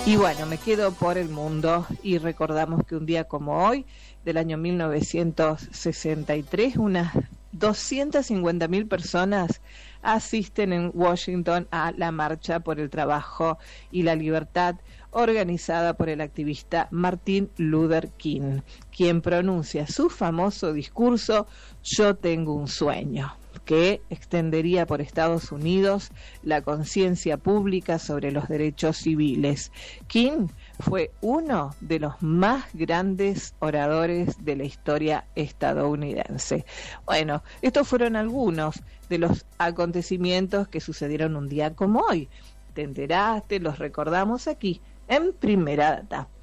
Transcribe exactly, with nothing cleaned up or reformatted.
Y bueno, me quedo por el mundo y recordamos que un día como hoy, del año mil novecientos sesenta y tres, unas doscientas cincuenta mil personas asisten en Washington a la Marcha por el Trabajo y la Libertad, organizada por el activista Martin Luther King, quien pronuncia su famoso discurso "Yo tengo un sueño", que extendería por Estados Unidos la conciencia pública sobre los derechos civiles. King fue uno de los más grandes oradores de la historia estadounidense. Bueno, estos fueron algunos de los acontecimientos que sucedieron un día como hoy. Te enteraste, los recordamos aquí en Primera Data.